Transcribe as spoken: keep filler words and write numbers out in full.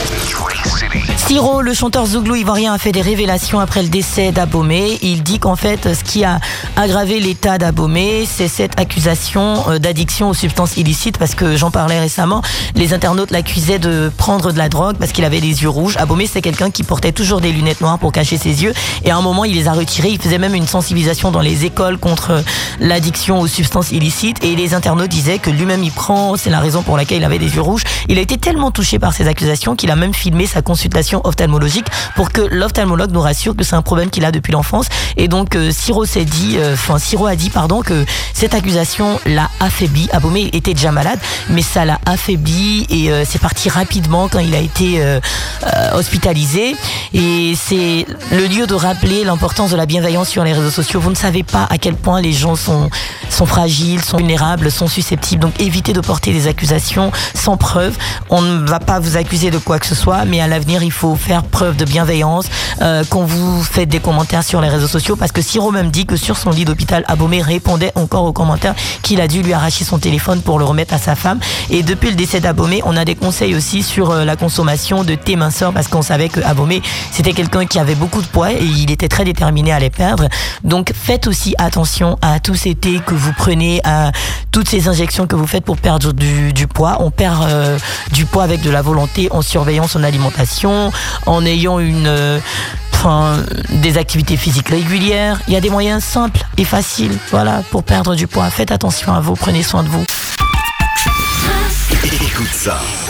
Siro, le chanteur zouglou ivoirien, a fait des révélations après le décès d'Abomey. Il dit qu'en fait, ce qui a aggravé l'état d'Abomey, c'est cette accusation d'addiction aux substances illicites, parce que j'en parlais récemment, les internautes l'accusaient de prendre de la drogue parce qu'il avait les yeux rouges. Abomey, c'est quelqu'un qui portait toujours des lunettes noires pour cacher ses yeux, et à un moment, il les a retirées. Il faisait même une sensibilisation dans les écoles contre l'addiction aux substances illicites, et les internautes disaient que lui-même il prend, c'est la raison pour laquelle il avait des yeux rouges. Il a été tellement touché par ces accusations qu'il a même filmé sa consultation ophtalmologique pour que l'ophtalmologue nous rassure que c'est un problème qu'il a depuis l'enfance. Et donc euh, Siro s'est dit, enfin euh, Siro a dit pardon que cette accusation l'a affaibli. Abomey était déjà malade, mais ça l'a affaibli, et euh, c'est parti rapidement quand il a été euh, euh, hospitalisé. Et c'est le lieu de rappeler l'importance de la bienveillance sur les réseaux sociaux. Vous ne savez pas à quel point les gens sont sont fragiles, sont vulnérables, sont susceptibles. Donc évitez de porter des accusations sans preuve. On ne va pas vous accuser de quoi que ce soit, mais à l'avenir il faut faire preuve de bienveillance euh, quand vous faites des commentaires sur les réseaux sociaux, parce que Siro même dit que sur son lit d'hôpital, Abomey répondait encore aux commentaires, qu'il a dû lui arracher son téléphone pour le remettre à sa femme. Et depuis le décès d'Abomey, on a des conseils aussi sur euh, la consommation de thé minceur, parce qu'on savait que Abomey c'était quelqu'un qui avait beaucoup de poids et il était très déterminé à les perdre. Donc faites aussi attention à tous ces thés que vous prenez, à toutes ces injections que vous faites pour perdre du, du poids. On perd euh, du poids avec de la volonté, en surveillant son alimentation, en ayant une euh, enfin, des activités physiques régulières. Il y a des moyens simples et faciles, voilà, pour perdre du poids. Faites attention à vous, prenez soin de vous. Écoute ça.